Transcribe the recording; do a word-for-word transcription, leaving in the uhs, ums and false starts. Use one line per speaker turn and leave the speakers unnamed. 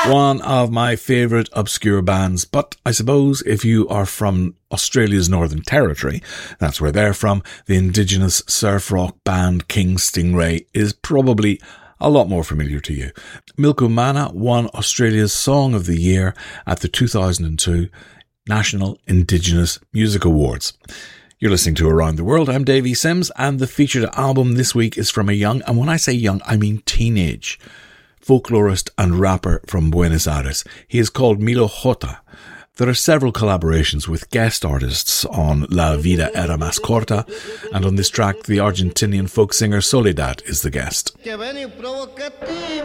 One of my favourite obscure bands, but I suppose if you are from Australia's Northern Territory, that's where they're from, the indigenous surf rock band King Stingray is probably a lot more familiar to you. Milkumana won Australia's Song of the Year at the two thousand two National Indigenous Music Awards. You're listening to Around the World. I'm Davey Sims, and the featured album this week is from a young, and when I say young, I mean teenage, folklorist and rapper from Buenos Aires. He is called Milo Jota. There are several collaborations with guest artists on La Vida Era Más Corta, and on this track, the Argentinian folk singer Soledad is the guest.